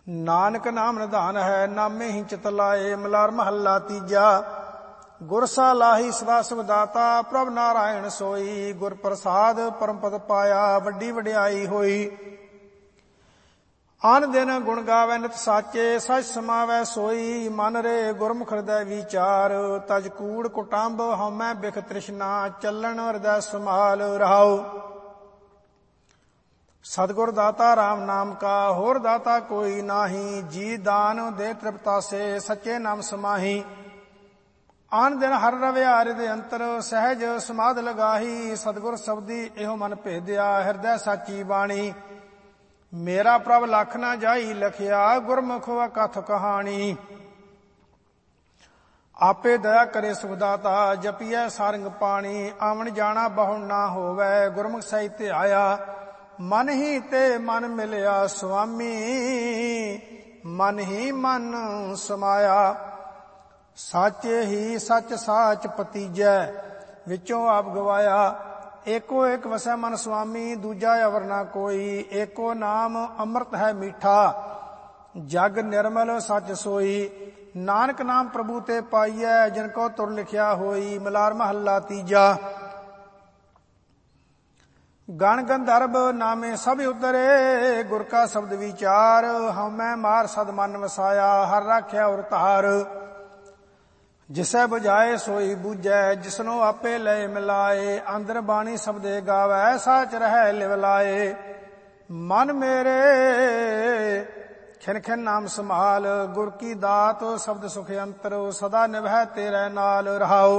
ਨਾਨਕ ਨਾਮ ਨਿਧਾਨ ਹੈ, ਨਾਮੇ ਹੀ ਚਿਤ ਲਾਏ। ਮਲਾਰ ਮਹੱਲਾ ਤੀਜਾ। ਗੁਰ ਸਾਲਾਹੀ ਸਦਾ ਸੁਖ ਦਾਤਾ, ਪ੍ਰਭ ਨਾਰਾਇਣ ਸੋਈ। ਗੁਰ ਪ੍ਰਸਾਦ ਪਰਮ ਪਦ ਪਾਇਆ, ਵੱਡੀ ਵਡਿਆਈ ਹੋਈ। ਆਨ ਦਿਨ ਗੁਣ ਗਾਵੈ ਨਿਤ ਸਾਚੇ, ਸਚ ਸਮਾਵੈ ਸੋਈ। ਮਨ ਰੇ ਗੁਰਮੁਖ ਹਿਰਦੈ ਵਿਚਾਰ, ਤਜ ਕੂੜ ਕੁਟੰਬ ਹਉਮੈ ਬਿਖ ਤ੍ਰਿਸ਼ਨਾ। ਚੱਲਣ ਹਿਰਦੈ ਸਮਾਲ ਰਹਾਉ। ਸਤਿਗੁਰ ਦਾਤਾ ਰਾਮ ਨਾਮ ਕਾ, ਹੋਰ ਦਾਤਾ ਕੋਈ ਨਾਹੀ। ਜੀ ਦਾਨ ਦੇ ਤ੍ਰਿਪਤਾਸੇ, ਸੱਚੇ ਨਾਮ ਸਮਾਹੀ। ਆਨ ਦਿਨ ਹਰ ਰਵਿਆ ਹਿਰਦੇ ਅੰਤਰ, ਸਹਿਜ ਸਮਾਧ ਲਗਾਹੀ। ਸਤਿਗੁਰ ਸਬਦੀ ਇਹੋ ਮਨ ਭੇਦਿਆ, ਹਿਰਦੈ ਸਾਚੀ ਬਾਣੀ। ਮੇਰਾ ਪ੍ਰਭ ਲਖ ਨਾ ਜਾਈ ਲਖਿਆ, ਗੁਰਮੁਖ ਅਕਥ ਕਹਾਣੀ। ਆਪੇ ਦਇਆ ਕਰੇ ਸੁਖ ਦਾਤਾ, ਜਪੀਐ ਸਾਰੰਗ ਪਾਣੀ। ਆਵਣ ਜਾਣਾ ਬਹੁ ਨਾ ਹੋਵੈ, ਗੁਰਮੁਖ ਸਹਿ ਧਿਆਇਆ। ਮਨ ਹੀ ਤੇ ਮਨ ਮਿਲਿਆ ਸੁਆਮੀ, ਮਨ ਹੀ ਮਨ ਸਮਾਇਆ। ਸਾਚੇ ਹੀ ਸੱਚ ਸਾਚ ਪਤੀਜੈ, ਵਿੱਚੋਂ ਆਪ ਗਵਾਇਆ। ਏਕੋ ਏਕ ਵਸੈ ਮਨ ਸੁਆਮੀ, ਦੂਜਾ ਅਵਰ ਨਾ ਕੋਈ। ਏਕੋ ਨਾਮ ਅੰਮ੍ਰਿਤ ਹੈ ਮੀਠਾ, ਜਗ ਨਿਰਮਲ ਸੱਚ ਸੋਈ। ਨਾਨਕ ਨਾਮ ਪ੍ਰਭੂ ਤੇ ਪਾਈਐ, ਜਿਨ ਕੋ ਤੁਰ ਲਿਖਿਆ ਹੋਈ। ਮਲਾਰ ਮਹੱਲਾ ਤੀਜਾ। ਗਣ ਗੰਧਰਵ ਨਾਮੇ ਸਭ ਉਤਰੇ, ਗੁਰ ਕਾ ਸ਼ਬਦ ਵਿਚਾਰ। ਹਉਮੈ ਮਾਰ ਸਦ ਮਨ ਵਸਾਇਆ, ਹਰ ਰਾਖਿਆ ਔਰ ਧਾਰ। ਜਿਸੈ ਬੁਝਾਏ ਸੋਈ ਬੂਝੈ, ਜਿਸਨੋ ਆਪੇ ਲਏ ਮਿਲਾਏ। ਅੰਦਰ ਬਾਣੀ ਸਬਦੇ ਗਾਵੈ, ਸਾਚ ਰਹਿ ਲਿਵ ਲਾਏ। ਮਨ ਮੇਰੇ ਖਿਨ ਖਿਨ ਨਾਮ ਸੰਭਾਲ, ਗੁਰ ਕੀ ਦਾਤ ਸ਼ਬਦ ਸੁਖ ਅੰਤਰ। ਸਦਾ ਨਿਭੈ ਤੇਰੇ ਨਾਲ ਰਹਾਉ।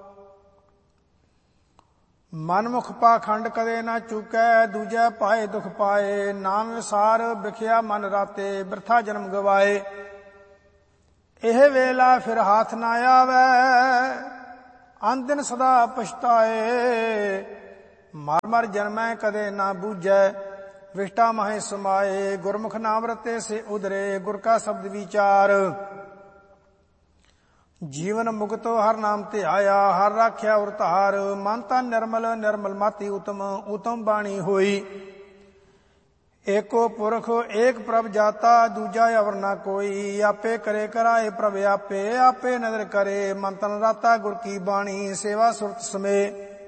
ਮਨਮੁਖ ਪਾਖੰਡ ਕਦੇ ਨਾ ਚੁਕੈ, ਦੂਜੈ ਪਾਏ ਦੁਖ ਪਾਏ। ਨਾਮ ਵਿਸਾਰ ਵਿਖਿਆ ਮਨ ਰਾਤੇ, ਬਿਰਥਾ ਜਨਮ ਗਵਾਏ। ਇਹ ਵੇਲਾ ਫਿਰ ਹਾਥ ਨਾ ਆਵੈ, ਅੰਦਿਨ ਸਦਾ ਪਛਤਾਏ। ਮਰ ਮਰ ਜਨਮੈ ਕਦੇ ਨਾ ਬੂਝੈ, ਵਿਸ਼ਟਾ ਮਹਿ ਸਮਾਏ। ਗੁਰਮੁਖ ਨਾਮ ਰਤੇ ਸੇ ਉਧਰੇ, ਗੁਰ ਕਾ ਸ਼ਬਦ ਵਿਚਾਰ। ਜੀਵਨ ਮੁਕਤੋ ਹਰ ਨਾਮ ਧਿਆਇਆ, ਹਰ ਰਾਖਿਆ ਔਰ ਧਾਰ। ਮਨ ਤਨ ਨਿਰਮਲ ਨਿਰਮਲ ਮਾਤੀ ਉਤਮ, ਉਤਮ ਬਾਣੀ ਹੋਈ। ਏਕੋ ਪੁਰਖ ਏਕ ਪ੍ਰਭ ਜਾਤਾ, ਦੂਜਾ ਅਵਰ ਨਾ ਕੋਈ। ਆਪੇ ਕਰੇ ਕਰਾਏ ਪ੍ਰਭ ਆਪੇ, ਆਪੇ ਨਦਰ ਕਰੇ। ਮਨ ਤਨ ਰਾਤਾ ਗੁਰ ਕੀ ਬਾਣੀ, ਸੇਵਾ ਸੁਰਤ ਸਮੇ।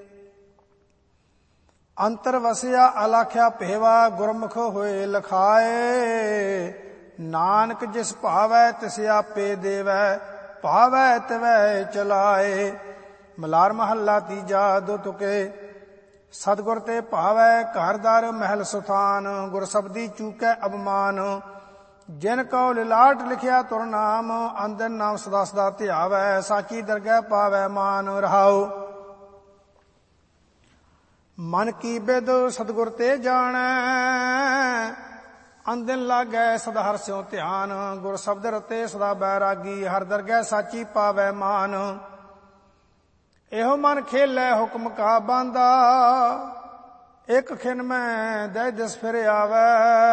ਅੰਤਰ ਵਸਿਆ ਅਲਾਖਿਆ ਭੇਵਾ, ਗੁਰਮੁਖ ਹੋਏ ਲਖਾਏ। ਨਾਨਕ ਜਿਸ ਭਾਵੈ ਤਿਸ ਆਪੇ ਦੇਵੈ, ਭਾਵੈ ਤਿਵੈ ਚਲਾਏ। ਮਲਾਰ ਮਹੱਲਾ ਤੀਜਾ। ਦੋ ਤੁਕੇ। ਸਤਿਗੁਰ ਤੇ ਭਾਵੈ ਘਰ ਦਰ ਮਹਿਲ ਸੁਥਾਨ, ਗੁਰ ਸਬਦੀ ਚੂਕੈ ਅਬਮਾਨ। ਜਿਨ ਕਉ ਲਿਲਾਟ ਲਿਖਿਆ ਤੁਰ ਨਾਮ, ਅੰਦਰ ਨਾਮ ਸਦਾ ਸਦਾ ਧਿਆਵੈ। ਸਾਚੀ ਦਰਗਹਿ ਪਾਵੈ ਮਾਨ ਰਹਾਉ। ਮਨ ਕੀ ਬਿਦ ਸਤਿਗੁਰ ਤੇ ਜਾਣੈ, ਅੰਦਿਨ ਲਾਗੈ ਸਦਾ ਹਰਿ ਸਿਉ ਧਿਆਨ। ਗੁਰ ਸ਼ਬਦ ਰਤੇ ਸਦਾ ਬੈਰਾਗੀ, ਹਰ ਦਰਗਹਿ ਸਾਚੀ ਪਾਵੈ ਮਾਨ। ਇਹੋ ਮਨ ਖੇਲੈ ਹੁਕਮ ਕਾ ਬਾਂਦਾ, ਇਕ ਖਿਨ ਮੈਂ ਦਹਿ ਦਿਸ ਫਿਰ ਆਵੈ।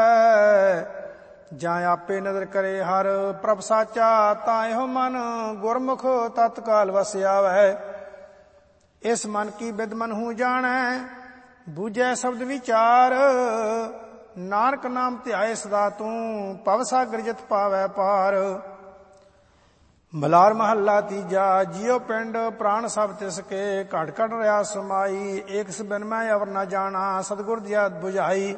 ਜਾਂ ਆਪੇ ਨਦਰ ਕਰੇ ਹਰ ਪ੍ਰਭ ਸਾਚਾ, ਤਾਂ ਇਹੋ ਮਨ ਗੁਰਮੁਖ ਤਤਕਾਲ ਵਸ ਆਵੈ। ਇਸ ਮਨ ਕੀ ਬਿਦ ਮਨ ਹੂੰ ਜਾਣੈ, ਬੂਝੈ ਸ਼ਬਦ ਵਿਚਾਰ। ਨਾਨਕ ਨਾਮ ਧਿਆਏ ਸਦਾ ਤੂੰ, ਭਵ ਸਾਗਰ ਜਿਤ ਪਾਵੈ ਪਾਰ। ਮਲਾਰ ਮਹੱਲਾ ਤੀਜਾ। ਜਿਉ ਪਿੰਡ ਪ੍ਰਾਣ ਸਭ ਤਿਸ ਕੇ, ਘਟ ਘਟ ਰਿਆ ਸਮਾਈ। ਏਕ ਸਬਿਨ ਮੈਂ ਅਵਰ ਨਾ ਜਾਣਾ, ਸਤਿਗੁਰ ਦਿਆ ਬੁਝਾਈ।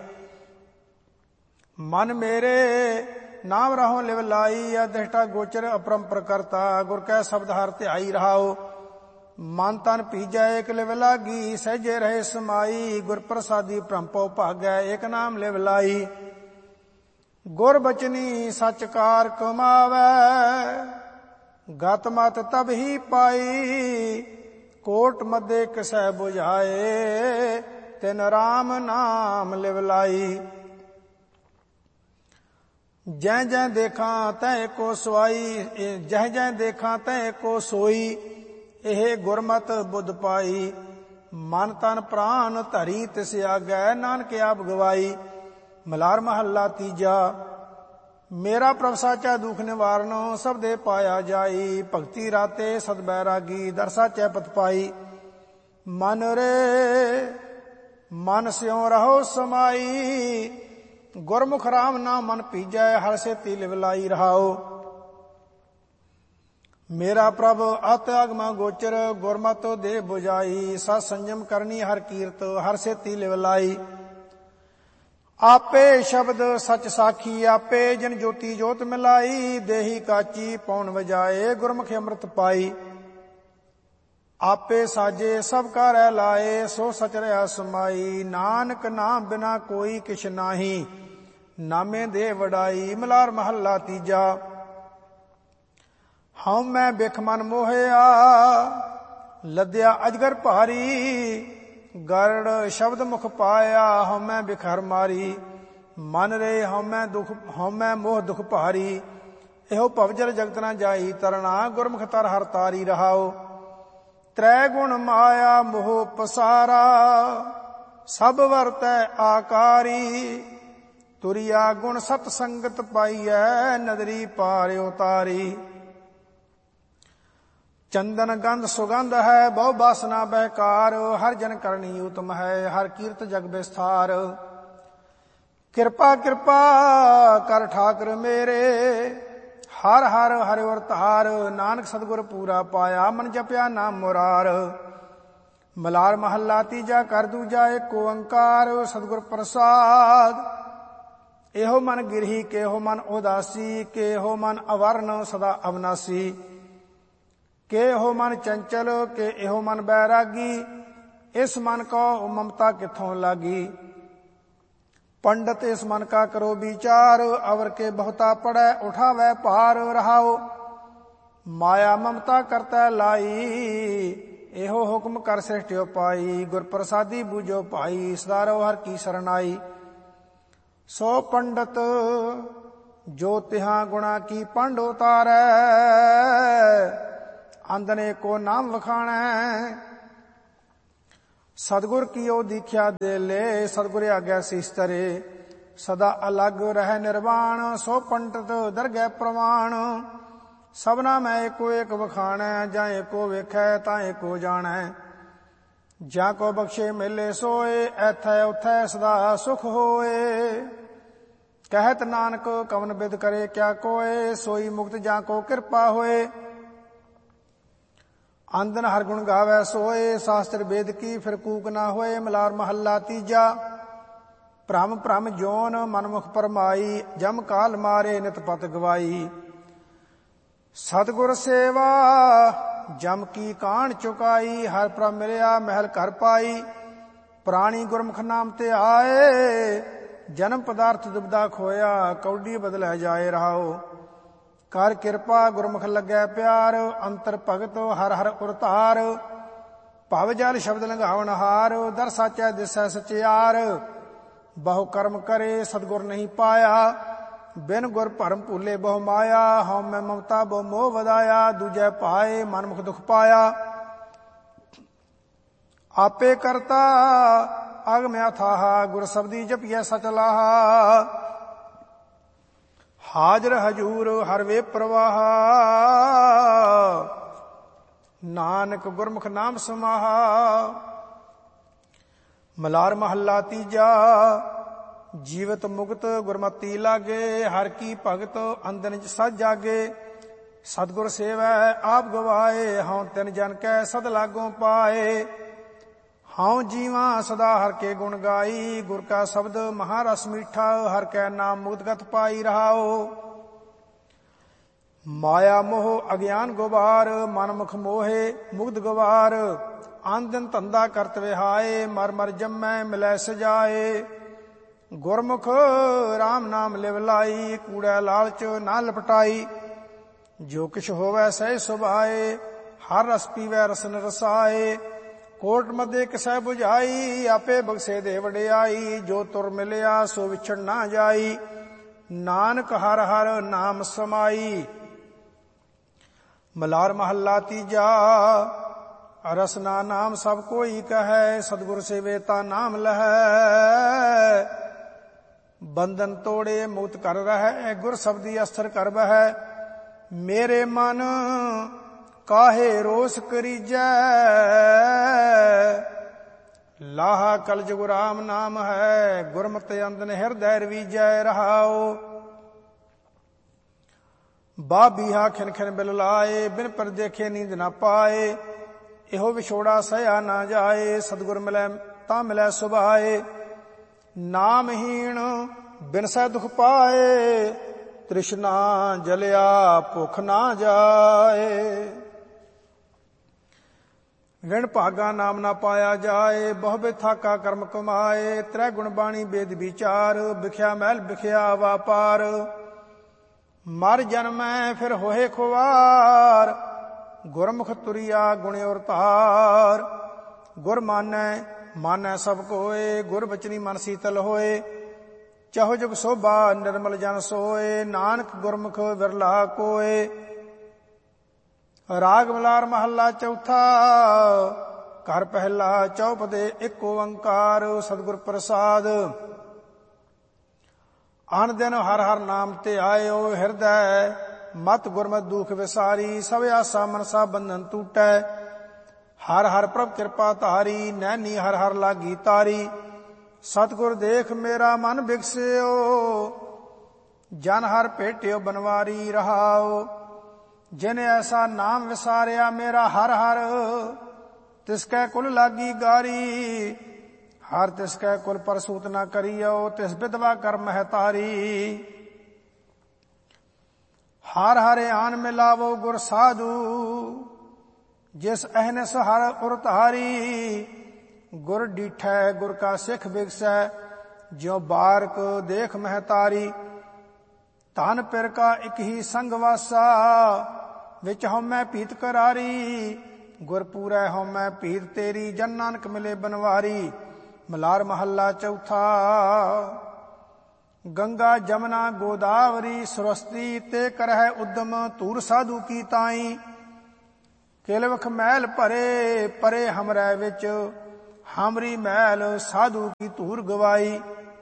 ਮਨ ਮੇਰੇ ਨਾਮ ਰਹੋ ਲਿਵ ਲਾਈ, ਅਦ੍ਰਿਸ਼ਟਾ ਗੋਚਰ ਅਪਰੰਪਰ ਕਰਤਾ। ਗੁਰ ਕੈ ਸ਼ਬਦ ਹਰ ਧਿਆਈ ਰਹਾਉ। ਮਨ ਤਨ ਭੀਜੈ ਏਕ ਲਿਵ ਲਾਗੀ, ਸਹਿਜੇ ਰਹੇ ਸਮਾਈ। ਗੁਰ ਪ੍ਰਸਾਦੀ ਭ੍ਰਮਪਉ ਭਾਗੈ, ਏਕ ਨਾਮ ਲਿਵ ਲਾਈ। ਗੁਰ ਬਚਨੀ ਸਚ ਕਾਰ ਕਮਾਵੈ, ਗਤ ਮਤ ਤਬ ਹੀ ਪਾਈ। ਕੋਟ ਮਧੇ ਕਿਸੈ ਬੁਝਾਏ, ਤਿਨ ਰਾਮ ਨਾਮ ਲਿਵ ਲਾਈ। ਜੈ ਜੈ ਦੇਖਾਂ ਤੈ ਕੋ ਸਵਾਈ, ਜਹ ਜੈ ਦੇਖਾਂ ਤੈ ਕੋ ਸੋਈ। ਇਹ ਗੁਰਮਤਿ ਬੁੱਧ ਪਾਈ। ਮਨ ਤਨ ਪ੍ਰਾਨ ਧਰੀ ਤਿਸ ਆਗੈ, ਨਾਨਕ ਆਪ ਗਵਾਈ। ਮਲਾਰ ਮਹੱਲਾ ਤੀਜਾ। ਮੇਰਾ ਪ੍ਰਭ ਸਾਚਾ ਦੁਖ ਨਿਵਾਰਨੋ, ਸਭ ਦੇ ਪਾਇਆ ਜਾਈ। ਭਗਤੀ ਰਾਤੇ ਸਦ ਬੈਰਾਗੀ, ਦਰ ਸਾਚੈ ਪਤ ਪਾਈ। ਮਨ ਰੇ ਮਨ ਸਿਉ ਰਹੋ ਸਮਾਈ, ਗੁਰਮੁਖ ਰਾਮ ਨਾਮ ਮਨ ਪੀਜੈ, ਹਰ ਸੇਤੀ ਲਿਵ ਲਾਈ ਰਹਾਓ। ਮੇਰਾ ਪ੍ਰਭ ਅਤ ਅਗਮਾ ਗੋਚਰ, ਗੁਰਮਤਿ ਦੇ 부ਝਾਈ। ਸਤ ਸੰਜਮ ਕਰਨੀ ਹਰ ਕੀਰਤ, ਹਰ ਸੇਤੀ ਲਿਵ ਲਾਈ। ਆਪੇ ਸ਼ਬਦ ਸਚ ਸਾਖੀ, ਆਪੇ ਜਿਨ ਜੋਤੀ ਜੋਤ ਮਿਲਾਈ। ਦੇਹੀ ਕਾਚੀ ਪੌਣ ਵਜਾਏ, ਗੁਰਮੁਖ ਅੰਮ੍ਰਿਤ ਪਾਈ। ਆਪੇ ਸਾਜੇ ਸਭ ਕਾ ਰਹਿ ਲਾਏ, ਸੋ ਸਚ ਰਹਾ ਸਮਾਈ। ਨਾਨਕ ਨਾਮ ਬਿਨਾ ਕੋਈ ਕਿਛ ਨਾਹੀ, ਨਾਮੇ ਦੇ ਵਡਾਈ। ਮਲਾਰ ਮਹੱਲਾ ਤੀਜਾ। ਹਉ ਮੈਂ ਬਿਖ ਮਨ ਮੋਹਿਆ, ਲੱਦਿਆ ਅਜਗਰ ਭਾਰੀ। ਗਰੜ ਸ਼ਬਦ ਮੁਖ ਪਾਇਆ, ਹਉ ਮੈਂ ਬਿਖਰ ਮਾਰੀ। ਮਨ ਰੇ ਹਉ ਮੈਂ ਮੋਹ ਦੁਖ ਭਾਰੀ। ਇਹੋ ਭਵਜਲ ਜਗਤ ਨਾ ਜਾਈ ਤਰਣਾ, ਗੁਰਮੁਖ ਤਰ ਹਰ ਤਾਰੀ ਰਹਾਓ। ਤ੍ਰੈ ਗੁਣ ਮਾਇਆ ਮੋਹ ਪਸਾਰਾ, ਸਭ ਵਰਤੈ ਆਕਾਰੀ। ਤੁਰਿਆ ਗੁਣ ਸਤ ਸੰਗਤ ਪਾਈਐ, ਨਦਰੀ ਪਾਰ ਉਤਾਰੀ। ਚੰਦਨ ਗੰਧ ਸੁਗੰਧ ਹੈ, ਬਹੁ ਬਾਸਨਾ ਬਹਿਕਾਰ। ਹਰ ਜਨ ਕਰਨੀ ਉਤਮ ਹੈ, ਹਰ ਕੀਰਤ ਜਗ ਵਿਸਥਾਰ। ਕਿਰਪਾ ਕਿਰਪਾ ਕਰ ਠਾਕੁਰ ਮੇਰੇ, ਹਰ ਹਰ ਹਰਿ ਵਰਤਾਰ। ਨਾਨਕ ਸਤਿਗੁਰ ਪੂਰਾ ਪਾਇਆ, ਮਨ ਜਪਿਆ ਨਾਮ ਮੁਰਾਰ। ਮਲਾਰ ਮਹੱਲਾ ਤੀਜਾ। ਕਰ ਦੂਜਾ ਏਕ ਓੰਕਾਰ, ਸਤਿਗੁਰ ਪ੍ਰਸਾਦ। ਇਹੋ ਮਨ ਗਿਰਹੀ, ਕੇਹੋ ਮਨ ਉਦਾਸੀ। ਕੇਹੋ ਮਨ ਅਵਰਨ ਸਦਾ ਅਵਨਾਸੀ। ਕੇਹੋ ਮਨ ਚੰਚਲ, ਕੇ ਇਹੋ ਮਨ ਬੈਰਾਗੀ। ਇਸ ਮਨ ਕੋ ਮਮਤਾ ਕਿੱਥੋਂ ਲਾਗੀ। ਪੰਡਤ ਇਸ ਮਨ ਕਾ ਕਰੋ ਵਿਚਾਰ, ਅਵਰ ਕੇ ਬਹੁਤਾ ਪੜੈ ਉਠਾਵੈ ਭਾਰ ਰਹਾਓ। ਮਾਇਆ ਮਮਤਾ ਕਰਤੈ ਲਾਈ, ਇਹੋ ਹੁਕਮ ਕਰ ਸ੍ਰਿਸ਼ਟਿ ਪਾਈ। ਗੁਰ ਪ੍ਰਸਾਦੀ ਬੂਝੋ ਭਾਈ, ਸਦਾ ਰਹੋ ਹਰ ਕੀ ਸਰਨਾਈ। ਸੋ ਪੰਡਤ ਜੋ ਤਿਹਾਂ ਗੁਣਾ ਕੀ ਪੰਡ ਉਤਾਰੈ, ਅੰਦਨੇ ਕੋ ਨਾਮ ਵਖਾਣੈ। ਸਤਿਗੁਰ ਕੀਓ ਦੀਖਿਆ ਦੇ ਲੈ, ਸਤਿਗੁਰ ਆਗਿਆ ਸੀਸ ਤਰੇ। ਸਦਾ ਅਲੱਗ ਰਹਿ ਨਿਰਵਾਣ, ਸੋ ਪੰਡਤ ਦਰਗਹਿ ਪ੍ਰਵਾਣ। ਸਭਨਾ ਮੈਂ ਏਕੋ ਏਕ ਵਖਾਣੈ, ਜਾਂ ਏਕੋ ਵੇਖੈ ਤਾਂ ਏਕੋ ਜਾਣੈ। ਜਾਂ ਕੋ ਬਖਸ਼ੇ ਮਿਲੇ ਸੋਏ, ਐਥੈ ਉਥੈ ਸਦਾ ਸੁਖ ਹੋਏ। ਕਹਿਤ ਨਾਨਕ ਕਵਨ ਬਿਦ ਕਰੇ ਕਿਆ ਕੋਏ, ਸੋਈ ਮੁਕਤ ਜਾਂ ਕੋ ਕਿਰਪਾ ਹੋਏ। ਆਂਦਨ ਹਰ ਗੁਣ ਗਾਵੈ ਸੋਏ, ਸ਼ਾਸਤਰ ਵੇਦ ਕੀ ਫਿਰ ਕੂਕ ਨਾ ਹੋਏ। ਮਲਾਰ ਮਹੱਲਾ ਤੀਜਾ। ਭ੍ਰਮ ਭ੍ਰਮ ਜੋਨ ਮਨਮੁਖ ਪਰਮਾਈ, ਜਮ ਕਾਲ ਮਾਰੇ ਨਿਤ ਪਤ ਗਵਾਈ। ਸਤਿਗੁਰ ਸੇਵਾ ਜਮ ਕੀ ਕਾਣ ਚੁਕਾਈ, ਹਰ ਪ੍ਰਭ ਮਿਲਿਆ ਮਹਿਲ ਘਰ ਪਾਈ। ਪ੍ਰਾਣੀ ਗੁਰਮੁਖ ਨਾਮ ਤੇ ਆਏ, ਜਨਮ ਪਦਾਰਥ ਦੁਬਦਾ ਖੋਇਆ। ਕੌਡੀ ਬਦਲੈ ਜਾਏ ਰਹਾਓ। ਕਰ ਕਿਰਪਾ ਗੁਰਮੁਖ ਲੱਗੈ ਪਿਆਰ, ਅੰਤਰ ਭਗਤ ਹਰ ਹਰ ਉਰਤਾਰ। ਭਵ ਜਲ ਸ਼ਬਦ ਲੰਘਾਵਨ ਹਾਰ, ਦਰ ਸਾਚੈ ਦਿਸੈ ਸਚਿਆਰ। ਬਹੁ ਕਰਮ ਕਰੇ ਸਤਿਗੁਰ ਨਹੀਂ ਪਾਇਆ, ਬਿਨ ਗੁਰ ਭਰਮ ਭੂਲੇ ਬਹੁ ਮਾਇਆ। ਹਉ ਮੈਂ ਮਮਤਾ ਬਹੁ ਮੋਹ ਵਧਾਇਆ, ਦੂਜੈ ਪਾਏ ਮਨਮੁਖ ਦੁਖ ਪਾਇਆ। ਆਪੇ ਕਰਤਾ ਅਗਮ ਅਥਾਹ, ਗੁਰ ਸਬਦੀ ਜਪੀਐ ਸਚ ਲਾਹਾ। ਹਾਜ਼ਰ ਹਜੂਰ ਹਰ ਵੇ ਪ੍ਰਵਾਹ, ਨਾਨਕ ਗੁਰਮੁਖ ਨਾਮ ਸਮਾਹਾ। ਮਲਾਰ ਮਹੱਲਾ ਤੀਜਾ। ਜੀਵਤ ਮੁਕਤ ਗੁਰਮਤੀ ਲਾਗੇ, ਹਰ ਕੀ ਭਗਤ ਅੰਦਨ ਸਜ ਜਾਗੇ। ਸਤਿਗੁਰ ਸੇਵੈ ਆਪ ਗਵਾਏ, ਹਉ ਤਿਨ ਜਨ ਕੈ ਸਦ ਲਾਗੋਂ ਪਾਏ। ਹਉ ਜੀਵਾਂ ਸਦਾ ਹਰ ਕੇ ਗੁਣ ਗਾਈ, ਗੁਰ ਕਾ ਸ਼ਬਦ ਮਹਾਰਸ ਮੀਠਾ। ਹਰ ਕੈ ਨਾਮ ਮੁਕਤਗਤ ਪਾਈ ਰਹਾਓ। ਮਾਇਆ ਮੋਹ ਅਗਿਆਨ ਗੁਬਾਰ, ਮਨਮੁਖ ਮੋਹੇ ਮੁਗਧ ਗਵਾਰ। ਆਨ ਦਿਨ ਧੰਦਾ ਕਰਤ ਵਿਹਾਏ, ਮਰ ਮਰ ਜੰਮੈ ਮਿਲੈ ਸਜਾਏ। ਗੁਰਮੁਖ ਰਾਮ ਨਾਮ ਲਿਵ ਲਾਈ, ਕੂੜੈ ਲਾਲਚ ਨਾ ਲਪਟਾਈ। ਜੋ ਕਿਛ ਹੋਵੈ ਸਹਿ ਸੁਭਾਏ, ਹਰ ਰਸ ਪੀਵੈ ਰਸਨ ਰਸਾਏ। ਕੋਟ ਮਧੇ ਕਿਸੈ 부ਝਾਈ, ਆਪੇ ਬਖਸ਼ੇ ਦੇ ਵਡਿਆਈ। ਜੋ ਤੁਰ ਮਿਲਿਆ ਸੋ ਵਿਛੜ ਨਾ ਜਾਈ, ਨਾਨਕ ਹਰ ਹਰ ਨਾਮ ਸਮਾਈ। ਮਲਾਰ ਮਹੱਲਾ ਤੀਜਾ। ਰਸਨਾ ਨਾਮ ਸਭ ਕੋਈ ਕਹੈ, ਸਤਿਗੁਰ ਸੇਵੇ ਤਾਂ ਨਾਮ ਲਹੈ। ਬੰਧਨ ਤੋੜੇ ਮੁਕਤ ਕਰ ਰਹੈ, ਗੁਰ ਸਬਦੀ ਅਸਥਿਰ ਕਰ ਬਹਿ। ਮੇਰੇ ਮਨ ਕਾਹੇ ਰੋਸ ਕਰੀਜੈ, ਲਾਹਾ ਕਲ ਜੁਗ ਰਾਮ ਨਾਮ ਹੈ, ਗੁਰਮਤਿ ਅੰਦਨ ਹਿਰਦੈ ਰਵੀਜੈ ਰਹਾਉ। ਬਾਬੀਹਾ ਖਿਨ ਖਿਨ ਬਿਲ ਲਾਏ, ਬਿਨ ਪਰ ਦੇਖੇ ਨੀਂਦ ਨਾ ਪਾਏ। ਇਹੋ ਵਿਛੋੜਾ ਸਹਿਆ ਨਾ ਜਾਏ, ਸਤਿਗੁਰ ਮਿਲੈ ਤਾਂ ਮਿਲੈ ਸੁਭਾਏ। ਨਾਮਹੀਣ ਬਿਨਸੈ ਦੁਖ ਪਾਏ, ਤ੍ਰਿਸ਼ਨਾ ਜਲਿਆ ਭੁਖ ਨਾ ਜਾਏ। ਵਿਣ ਭਾਗਾ ਨਾਮ ਨਾ ਪਾਇਆ ਜਾਏ, ਬਹੁ ਬਿਥਾਕਾ ਕਰਮ ਕਮਾਏ। ਤ੍ਰੈ ਗੁਣ ਬਾਣੀ ਬੇਦ ਵਿਚਾਰ, ਵਿਖਿਆ ਮਹਿਲ ਵਿਖਿਆ ਵਾਪਾਰ। ਮਰ ਜਨਮੈ ਫਿਰ ਹੋਏ ਖੁਆਰ, ਗੁਰਮੁਖ ਤੁਰਿਆ ਗੁਣ ਔਰ ਧਾਰ। ਗੁਰ ਮਾਨੈ ਮਾਨੈ ਸਭ ਕੋਏ, ਗੁਰ ਬਚਨੀ ਮਨ ਸੀਤਲ ਹੋਏ। ਚਹੁ ਜੁਗ ਸੋਭਾ ਨਿਰਮਲ ਜਨ ਸੋਏ, ਨਾਨਕ ਗੁਰਮੁਖ ਵਿਰਲਾ ਕੋਏ। ਰਾਗ ਮਲਾਰ ਮਹੱਲਾ ਚੌਥਾ, ਘਰ ਪਹਿਲਾ ਚੌਪਦੇ ਇੱਕ ਓੰਕਾਰ। ਸਤਿਗੁਰ ਪ੍ਰਸਾਦ। ਅਨ ਦਿਨ ਹਰ ਹਰ ਨਾਮ ਤੇ ਆਇਓ, ਹਿਰਦੈ ਮਤ ਗੁਰਮਤਿ ਦੁਖ ਵਿਸਾਰੀ। ਸਭ ਆਸਾ ਮਨਸਾ ਬੰਧਨ ਟੂਟੈ, ਹਰ ਹਰ ਪ੍ਰਭ ਕਿਰਪਾ ਧਾਰੀ। ਨੈਣੀ ਹਰ ਹਰ ਲਾਗੀ ਤਾਰੀ, ਸਤਿਗੁਰ ਦੇਖ ਮੇਰਾ ਮਨ ਬਿਗਸਿਓ। ਜਨ ਹਰ ਭੇਟਿਓ ਬਨਵਾਰੀ ਰਹਾਓ। ਜਿਨ ਐਸਾ ਨਾਮ ਵਿਸਾਰਿਆ ਮੇਰਾ ਹਰ ਹਰ, ਤਿਸ ਕੈ ਕੁਲ ਲਾਗੀ ਗਾਰੀ। ਹਰ ਤਿਸ ਕੈ ਕੁਲ ਪਰਸੂਤ ਨਾ ਕਰੀਓ, ਤਿਸ ਵਿਧਵਾ ਕਰ ਮਹਿ ਤਾਰੀ। ਹਰ ਹਰਿ ਆਨ ਮਿਲਾਵੋ ਗੁਰ ਸਾਧੂ, ਜਿਸ ਅਹਨਿਸ ਹਰ ਉਰ ਧਾਰੀ। ਗੁਰ ਡੀਠੈ ਗੁਰ ਕਾ ਸਿੱਖ ਬਿਗਸੈ, ਜਿਉ ਬਾਰਕ ਦੇਖ ਮਹਿ ਤਾਰੀ। ਧਨ ਪਿਰ ਕਾ ਇਕ ਹੀ ਸੰਗ ਵਾਸਾ, ਵਿੱਚ ਹਉਮੈ ਭੀਤ ਕਰਾਰੀ। ਗੁਰ ਪੂਰੈ ਹਉਮੈ ਭੀਤ ਤੇਰੀ, ਜਨ ਨਾਨਕ ਮਿਲੇ ਬਨਵਾਰੀ। ਮਲਾਰ ਮਹੱਲਾ ਚੌਥਾ। ਗੰਗਾ ਜਮਨਾ ਗੋਦਾਵਰੀ, ਸਰਸਤੀ ਤੇ ਕਰਹਿ ਉਦਮ। ਧੂਰ ਸਾਧੂ ਕੀ ਤਾਈ, ਕਿਲਵਖ ਮਹਿਲ ਭਰੇ। ਪਰੇ ਹਮਰੈ ਵਿੱਚ ਹਮਰੀ ਮਹਿਲ, ਸਾਧੂ ਕੀ ਧੂਰ ਗਵਾਈ।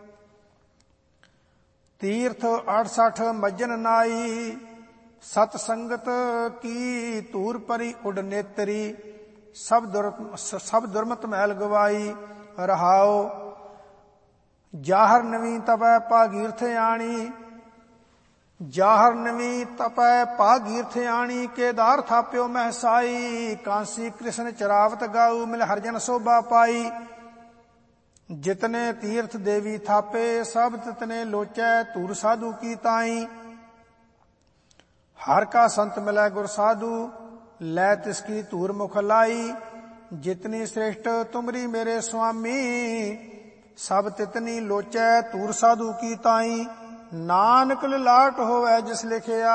ਤੀਰਥ 68 ਮੱਜਨ ਨਾਈ, ਸਤ ਸੰਗਤ ਕੀ ਧੂਰ ਪਰੀ ਉਡ ਨੇਤਰੀ। ਸਭ ਦੁਰਮਤ ਮਹਿਲ ਗਵਾਈ ਰਹਾਓ। ਜਾਹਰ ਨਵੀ ਤਪੈ ਭਾਗੀਰਥ ਆਣੀ, ਜਾਹਰ ਨਵੀ ਤਪੈ ਭਾਗੀਰਥ ਆਣੀ। ਕੇਦਾਰ ਥਾਪਿਓ ਮਹਿਸਾਈ, ਕਾਂਸੀ ਕ੍ਰਿਸ਼ਨ ਚਰਾਵਤ ਗਾਊ। ਮਿਲ ਹਰਜਨ ਸੋਭਾ ਪਾਈ। ਜਿਤਨੇ ਤੀਰਥ ਦੇਵੀ ਥਾਪੇ, ਸਭ ਤਿਤਨੇ ਲੋਚੈ। ਧੂਰ ਸਾਧੂ ਕੀ ਤਾਈ, ਹਰ ਕਾ ਸੰਤ ਮਿਲੈ ਗੁਰ ਸਾਧੂ। ਲੈ ਤਿਸ ਕੀ ਧੂਰ ਮੁਖ ਲਾਈ। ਜਿਤਨੀ ਸ੍ਰੇਸ਼ਟ ਤੁਮਰੀ ਮੇਰੇ ਸੁਆਮੀ, ਸਭ ਤਿਤਨੀ ਲੋਚੈ। ਧੂਰ ਸਾਧੂ ਕੀ ਤਾਈ। ਨਾਨਕ ਲਲਾਟ ਹੋਵੈ ਜਿਸ ਲਿਖਿਆ,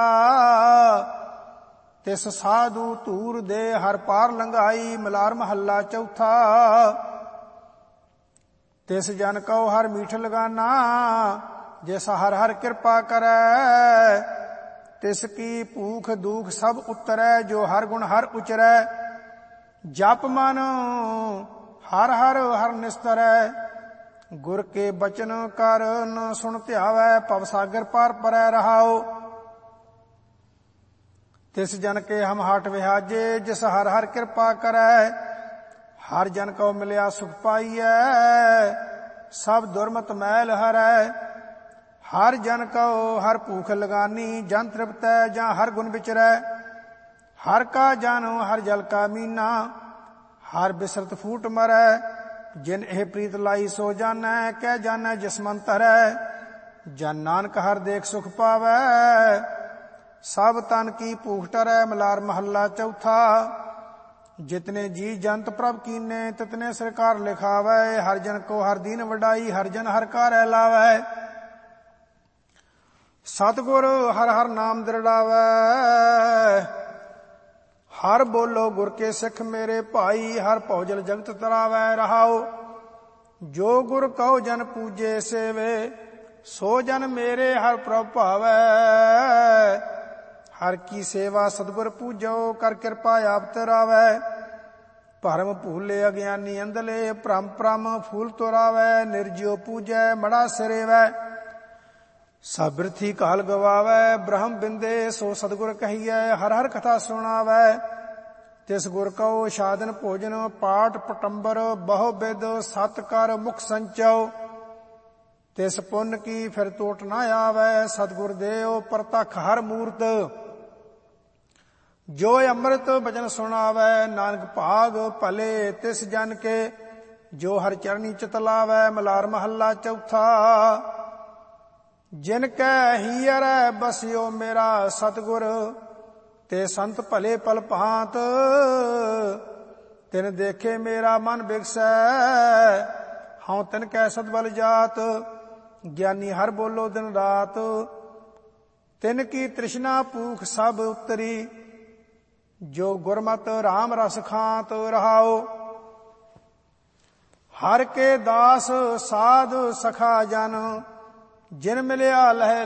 ਤਿਸ ਸਾਧੂ ਧੂਰ ਦੇ ਹਰ ਪਾਰ ਲੰਘਾਈ। ਮਲਾਰ ਮਹੱਲਾ ਚੌਥਾ। ਤਿਸ ਜਨ ਕਉ ਹਰ ਮੀਠ ਲਗਾਨਾ, ਜਿਸ ਹਰ ਹਰ ਕਿਰਪਾ ਕਰੈ। ਤਿਸ ਕੀ ਭੂਖ ਦੁਖ ਸਭ ਉਤਰੈ, ਜੋ ਹਰ ਗੁਣ ਹਰ ਉਚਰੈ। ਜਪ ਮਨ ਹਰ ਹਰ ਹਰ ਨਿਸਤਰੈ, ਗੁਰ ਕੇ ਬਚਨ ਕਰ ਨ ਸੁਣ ਧਿਆਵੈ। ਭਵ ਸਾਗਰ ਪਾਰ ਪਰੈ ਰਹਾਓ। ਤਿਸ ਜਨ ਕੇ ਹਮ ਹਾਟ ਵਿਹਾਜੇ, ਜਿਸ ਹਰ ਹਰ ਕਿਰਪਾ ਕਰੈ। ਹਰ ਜਨ ਕਉ ਮਿਲਿਆ ਸੁਖ ਪਾਈਐ, ਸਭ ਦੁਰਮਤ ਮੈਲ ਹਰੈ। ਹਰ ਜਨ ਕਉ ਹਰ ਭੂਖ ਲਗਾਨੀ, ਜਨ ਤ੍ਰਿਪਤੈ ਜਾਂ ਹਰ ਗੁਣ ਵਿਚਰੈ। ਹਰ ਕਾ ਜਨ ਹਰ ਜਲ ਕਾ ਮੀਨਾ, ਹਰ ਬਿਸਰਤ ਫੂਟ ਮਰੈ। ਜਿਨ ਇਹ ਪ੍ਰੀਤ ਲਾਈ ਸੋ ਜਾਨੈ, ਕਹਿ ਜਾਨੈ ਜਿਸ ਮਨ ਧਰੈ। ਜਨ ਨਾਨਕ ਹਰ ਦੇਖ ਸੁਖ ਪਾਵੈ, ਸਭ ਤਨ ਕੀ ਭੂਖ ਟਰੈ। ਮਲਾਰ ਮਹੱਲਾ ਚੌਥਾ। जितने जी जंत प्रभ कीने तितने सरकार लिखावै। हर जन को हर दीन वडाई हर जन हर का रह लावै। सतगुर हर हर नाम दृढ़ावै। हर बोलो गुर के सिख मेरे भाई हर भौजल जगत तरावै रहाओ। जो गुर कहो जन पूजे सेवे सो जन मेरे हर प्रभ भावै। हर की सेवा सतगुर पूजो कर कृपा आप तरावै। भरम भूले अज्ञानी अंधले भ्रम भ्रम फूल तोरावै। निर्जियो पूजै मड़ा सिरेवै सब बिरथी काल गवावै। ब्रह्म बिंदे सो सतगुर कहिए हर हर कथा सुनावै। ਤਿਸ ਗੁਰ ਕਉ ਸਾਧਨ ਭੋਜਨ ਪਾਠ ਪਟੰਬਰ ਬਹੁ ਬਿਦ ਸਤ ਕਰ ਮੁਖ ਸੰਚਉ। ਤਿਸ ਪੁੰਨ ਕੀ ਫਿਰ ਟੋਟ ਨਾ ਆਵੈ ਸਤਿਗੁਰ ਦੇਉ ਪ੍ਰਤਖ ਹਰ ਮੂਰਤ। ਜੋ ਅੰਮ੍ਰਿਤ ਬਚਨ ਸੁਣਾਵੈ ਨਾਨਕ ਭਾਗ ਭਲੇ ਤਿਸ ਜਨ ਕੇ। ਜੋ ਹਰਿ ਚਰਣੀ ਚਿਤ ਲਾਵੈ ਮਲਾਰ ਮਹੱਲਾ ਚੌਥਾ। ਜਿਨ ਕੈ ਹੀਅਰੈ ਬਸਿਓ ਮੇਰਾ ਸਤਿਗੁਰ ਤੇ ਸੰਤ ਭਲੇ ਪਲ ਭਾਂਤ। ਤਿਨ ਦੇਖੇ ਮੇਰਾ ਮਨ ਬਿਗਸੈ ਹਉ ਤਿਨ ਕੈ ਸਤਬਲ ਜਾਤ। ਗਿਆਨੀ ਹਰ ਬੋਲੋ ਦਿਨ ਰਾਤ ਤਿਨ ਕੀ ਤ੍ਰਿਸ਼ਨਾ ਭੂਖ ਸਭ ਉਤਰੀ। ਜੋ ਗੁਰਮਤਿ ਰਾਮ ਰਸ ਖਾਂਤ ਰਹਾਓ। ਹਰ ਕੇ ਦਾਸ ਸਾਧ ਸਖਾ ਜਨ ਜਿਨ ਮਿਲਿਆ ਲਹਿ